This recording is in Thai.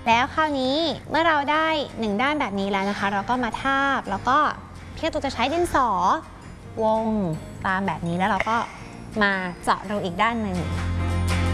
แล้วคราวนี้เมื่อเราได้1ด้านแบบนี้แล้วนะคะเราก็มาทาบแล้วก็พี่การ์ตูนจะใช้ดินสอวงตามแบบนี้แล้วเราก็มาเจาะรูอีกด้านหนึ่ง